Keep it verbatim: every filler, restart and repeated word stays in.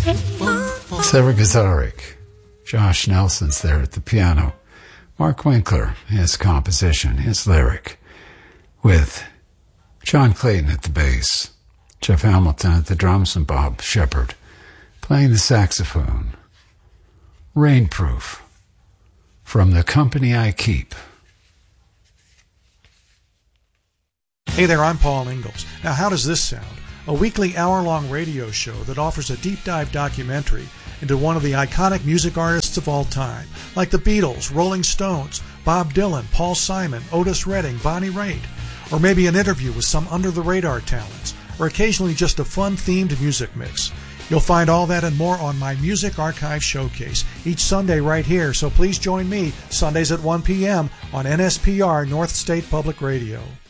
Sarah Gazarik. Josh Nelson's there at the piano. Mark Winkler, his composition, his lyric, with John Clayton at the bass, Jeff Hamilton at the drums, and Bob Shepard playing the saxophone. Rainproof, from The Company I Keep. Hey there, I'm Paul Ingalls. Now, how does this sound? A weekly hour-long radio show that offers a deep-dive documentary into one of the iconic music artists of all time, like the Beatles, Rolling Stones, Bob Dylan, Paul Simon, Otis Redding, Bonnie Raitt, or maybe an interview with some under-the-radar talents, or occasionally just a fun-themed music mix. You'll find all that and more on my Music Archive Showcase each Sunday right here, so please join me Sundays at one p.m. on N S P R, North State Public Radio.